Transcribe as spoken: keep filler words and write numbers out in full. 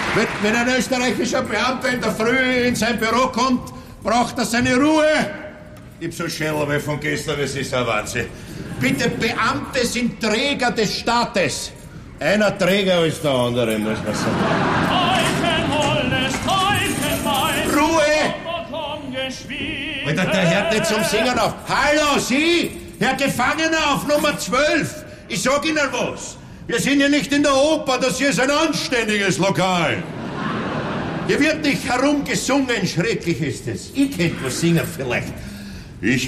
Wenn, wenn ein österreichischer Beamter in der Früh in sein Büro kommt, braucht er seine Ruhe. Ich hab so Scherl von gestern, das ist ein Wahnsinn. Bitte, Beamte sind Träger des Staates. Einer Träger als der andere, muss man sagen. Ruhe! Alter, der hört nicht zum Singen auf. Hallo, Sie, Herr Gefangener auf Nummer zwölf. Ich sag Ihnen was. Wir sind ja nicht in der Oper, das hier ist ein anständiges Lokal. Hier wird nicht herumgesungen, schrecklich ist es. Ich könnte was singen vielleicht. Ich